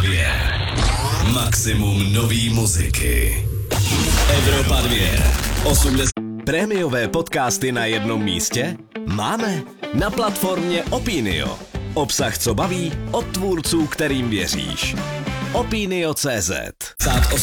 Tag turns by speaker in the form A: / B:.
A: Maximum nový muziky. Evropa 2. 80.
B: Prémiové podcasty na jednom místě? Máme na platformě Opinio. Obsah, co baví, od tvůrců, kterým věříš. Opinio.cz